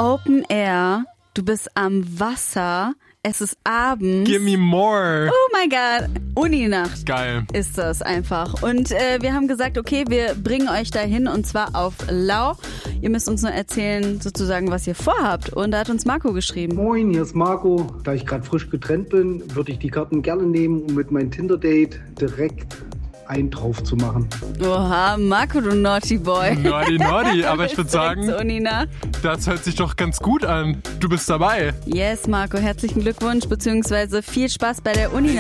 Open Air, du bist am Wasser, es ist abends. Give me more. Oh my God, Uninacht. Geil. Ist das einfach. Und wir haben gesagt, okay, wir bringen euch dahin und zwar auf Lau. Ihr müsst uns nur erzählen, sozusagen, was ihr vorhabt. Und da hat uns Marco geschrieben. Moin, hier ist Marco. Da ich gerade frisch getrennt bin, würde ich die Karten gerne nehmen, um mit meinem Tinder-Date direkt einen drauf zu machen. Oha, Marco, du Naughty Boy. Naughty, aber ich würde sagen, Uninacht. das hört sich doch ganz gut an. Du bist dabei. Yes, Marco, herzlichen Glückwunsch, beziehungsweise viel Spaß bei der Uninacht.